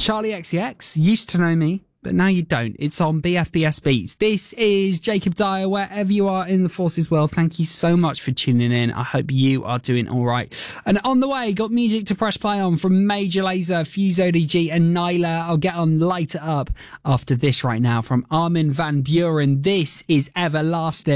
Charlie XCX, used to know me, but now you don't. It's on BFBS Beats. This is Jacob Dyer, wherever you are in the Forces world. Thank you so much for tuning in. I hope you are doing all right. And on the way, got music to press play on from Major Lazer, Fuse ODG and Nyla. I'll get on Light It Up after this right now from Armin van Buuren. This is Everlasting.